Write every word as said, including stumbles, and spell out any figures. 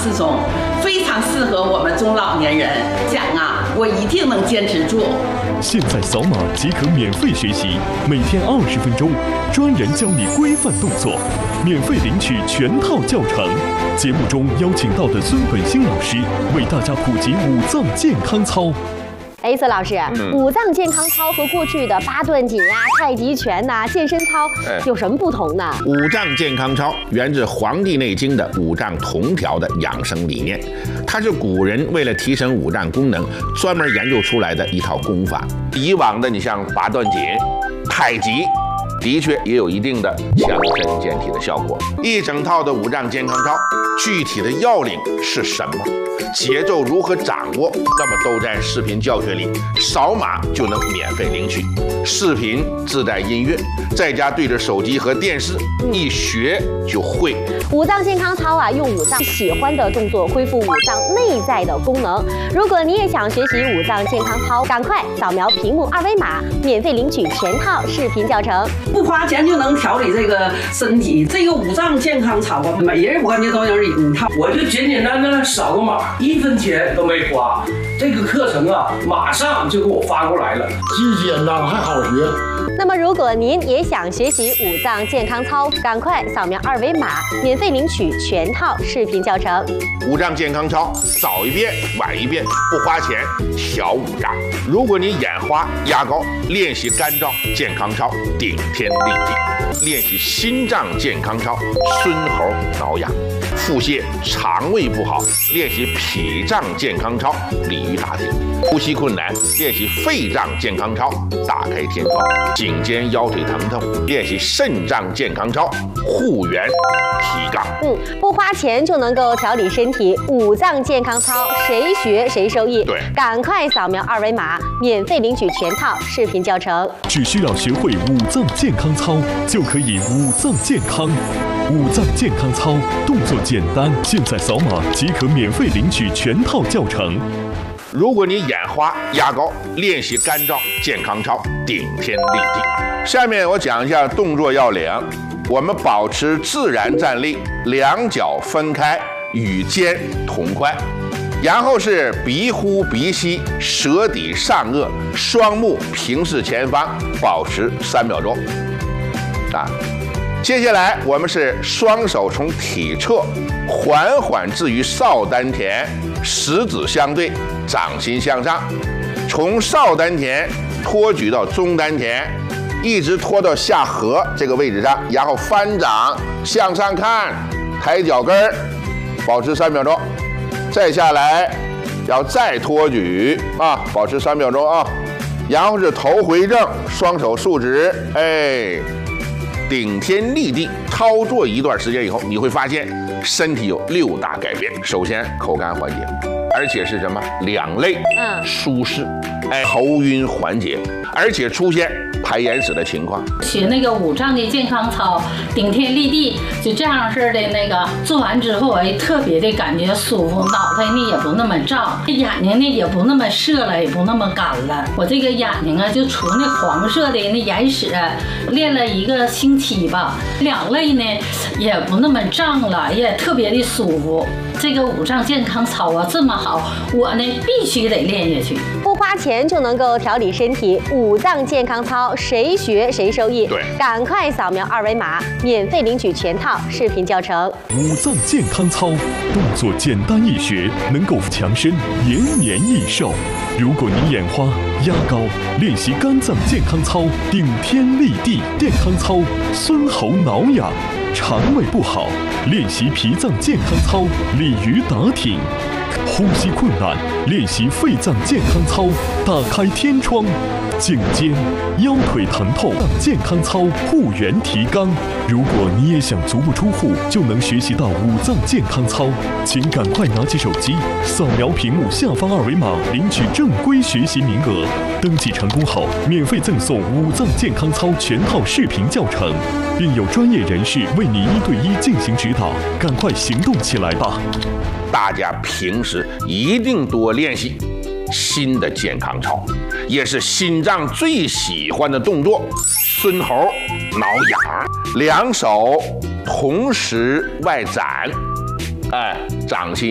是种非常适合我们中老年人。想啊，我一定能坚持住。 现在扫码即可免费学习，每天二十分钟，专人教你规范动作，免费领取全套教程。节目中邀请到的孙本兴老师为大家普及五脏健康操。 哎，孙老师，嗯、五脏健康操和过去的八段锦啊、太极拳呐、啊、健身操有什么不同呢？ 五脏健康操源自《黄帝内经》的五脏同调的养生理念，它是古人为了提升五脏功能专门研究出来的一套功法。以往的你像八段锦、太极，的确也有一定的强身健体的效果。一整套的五脏健康操，具体的要领是什么？节奏如何掌握？那么都在视频教学里，扫码就能免费领取。视频自带音乐，在家对着手机和电视，一学就会。 五脏健康操啊，用五脏喜欢的动作恢复五脏内在的功能。如果你也想学习五脏健康操，赶快扫描屏幕二维码，免费领取全套视频教程， 不花钱就能调理这个身体。这个五脏健康操啊，每人我感觉都有一套。 我就简简单单扫个码，一分钱都没花。这个课程啊，马上就给我发过来了， 既简单还好学。 那么，如果您也想学习五脏健康操，赶快扫描二维码，免费领取全套视频教程。 五脏健康操，早一遍晚一遍，不花钱，调五脏。如果你眼花、压高，练习肝脏健康操，顶天立地；练习心脏健康操，孙猴挠痒。腹泻、肠胃不好，练习脾脏健康操，鲤鱼打挺；呼吸困难，练习肺脏健康操，打开天窗；颈肩腰腿疼痛，练习肾脏健康操，护元提杠。 嗯，不花钱就能够调理身体，五脏健康操谁学谁受益。 对， 赶快扫描二维码，免费领取全套视频教程。 只需要学会五脏健康操，就可以五脏健康。五脏健康操动作简单，现在扫码即可免费领取全套教程。 如果你眼花、压高，练习肝脏健康操，顶天立地。下面我讲一下动作要领。我们保持自然站立，两脚分开，与肩同宽。然后是鼻呼鼻吸，舌抵上颚，双目平视前方，保持三秒钟。啊。接下来我们是双手从体侧缓缓置于少丹田，食指相对，掌心向上，从少丹田托举到中丹田，一直拖到下颌这个位置上，然后翻掌向上看，抬脚跟儿，保持三秒钟。再下来要再托举啊，保持三秒钟啊。然后是头回正，双手竖直，哎。顶天立地，操作一段时间以后，你会发现身体有六大改变。首先，口干缓解，而且是什么？两肋嗯舒适，哎，头晕缓解，而且出现排眼屎的情况。 学那个五脏的健康操，顶天立地，就这样式的那个做完之后，哎，特别的感觉舒服，脑袋呢也不那么胀，眼睛呢也不那么涩了，也不那么干了。我这个眼睛啊，就除那黄色的那眼屎，练了一个星期吧，两肋呢也不那么胀了，也特别的舒服。这个五脏健康操啊这么好，我呢必须得练下去。 不花钱就能够调理身体，五脏健康操谁学谁受益。 对， 赶快扫描二维码，免费领取全套视频教程。 五脏健康操动作简单易学，能够强身延年益寿。如果你眼花、压高，练习肝脏健康操，顶天立地健康操，孙猴挠痒。肠胃不好，练习脾脏健康操，鲤鱼打挺；呼吸困难，练习肺脏健康操，打开天窗；颈肩、腰腿疼痛，健康操，护元提肛。如果你也想足不出户就能学习到五脏健康操，请赶快拿起手机，扫描屏幕下方二维码，领取正规学习名额。登记成功后，免费赠送五脏健康操全套视频教程，并有专业人士为你一对一进行指导。赶快行动起来吧！ 大家平时一定多练习新的健康操，也是心脏最喜欢的动作——孙猴挠痒。两手同时外展，哎，掌心。